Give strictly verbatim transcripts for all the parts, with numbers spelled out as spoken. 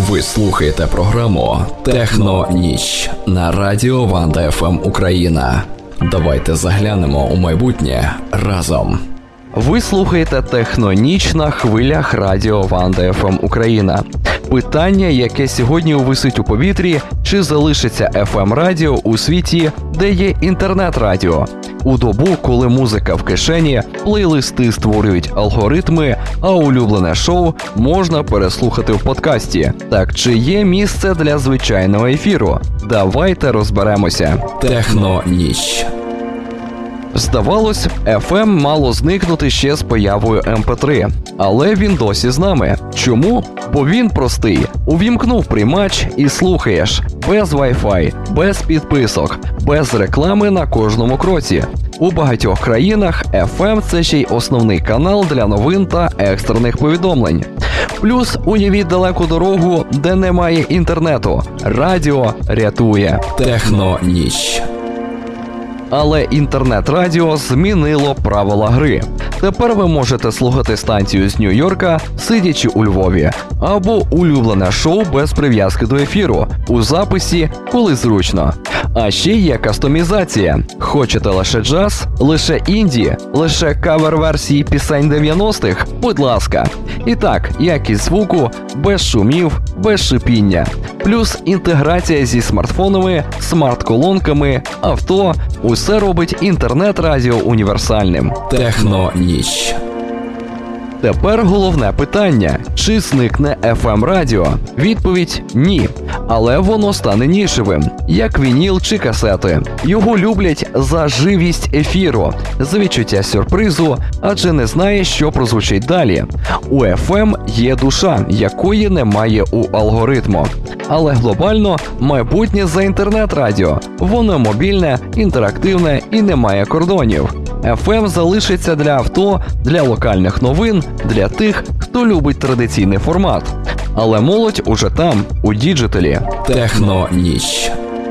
Ви слухаєте програму «Техно-ніч» на радіо Ванда еф ем Україна. Давайте заглянемо у майбутнє разом. Ви слухаєте «Техно-ніч» на хвилях радіо Ванда еф ем Україна. Питання, яке сьогодні висить у повітрі, чи залишиться еф ем-радіо у світі, де є інтернет-радіо? У добу, коли музика в кишені, плейлисти створюють алгоритми, а улюблене шоу можна переслухати в подкасті. Так чи є місце для звичайного ефіру? Давайте розберемося. «Техно-ніч». Здавалось, еф ем мало зникнути ще з появою ем пе три. Але він досі з нами. Чому? Бо він простий. Увімкнув приймач і слухаєш. Без Wi-Fi, без підписок, без реклами на кожному кроці. У багатьох країнах еф ем – це ще й основний канал для новин та екстрених повідомлень. Плюс уявіть далеку дорогу, де немає інтернету. Радіо рятує. «Техно-ніч». Але інтернет-радіо змінило правила гри. Тепер ви можете слухати станцію з Нью-Йорка, сидячи у Львові, або улюблене шоу без прив'язки до ефіру, у записі, коли зручно. А ще є кастомізація. Хочете лише джаз, лише інді, лише кавер-версії пісень дев'яностих? Будь ласка. І так, якість звуку, без шумів, без шипіння. Плюс інтеграція зі смартфонами, смарт-колонками, авто – усе робить інтернет-радіо універсальним. «Техно-ніч». Тепер головне питання – чи зникне еф ем-радіо? Відповідь – ні. Але воно стане нішевим, як вініл чи касети. Його люблять за живість ефіру, за відчуття сюрпризу, адже не знає, що прозвучить далі. У еф ем є душа, якої немає у алгоритму. Але глобально майбутнє за інтернет-радіо. Воно мобільне, інтерактивне і не має кордонів. еф ем залишиться для авто, для локальних новин, для тих, хто любить традиційний формат. Але молодь уже там, у діджиталі. «Техно-ніч».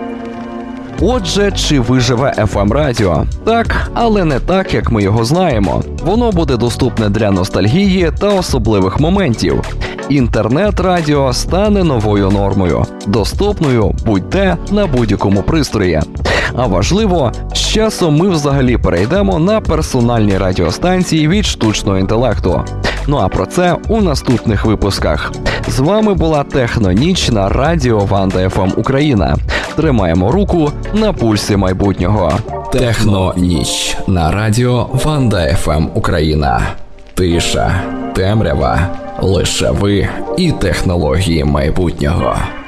Отже, чи виживе еф ем-радіо? Так, але не так, як ми його знаємо. Воно буде доступне для ностальгії та особливих моментів. Інтернет-радіо стане новою нормою, доступною будь-де на будь-якому пристрої. А важливо, з часом ми взагалі перейдемо на персональні радіостанції від штучного інтелекту. Ну а про це у наступних випусках. З вами була «Техно-ніч» на радіо Ванда еф ем Україна. Тримаємо руку на пульсі майбутнього. «Техно-ніч» на радіо Ванда еф ем Україна. Тиша, темрява, лише ви і технології майбутнього.